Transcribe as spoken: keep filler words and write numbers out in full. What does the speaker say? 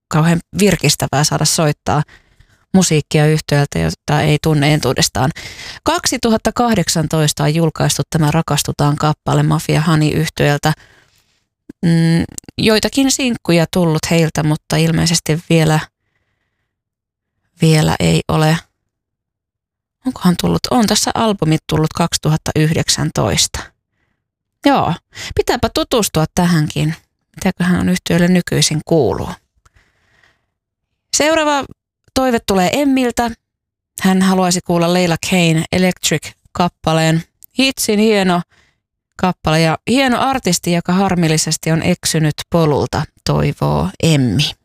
kauhean virkistävää saada soittaa musiikkia yhtiöltä, jota ei tunne entuudestaan. kaksituhattakahdeksantoista on julkaistu tämä Rakastutaan kappale Mafia Honey yhtiöltä. Mm, joitakin sinkkuja tullut heiltä, mutta ilmeisesti vielä, vielä ei ole. Onkohan tullut? On tässä albumit tullut kaksituhattayhdeksäntoista. Joo, pitääpä tutustua tähänkin. Mitäköhän on yhtiölle nykyisin kuuluu. Seuraava toive tulee Emmiltä. Hän haluaisi kuulla Leila Kane Electric-kappaleen. Hitsin hieno kappale ja hieno artisti, joka harmillisesti on eksynyt polulta, toivoo Emmi.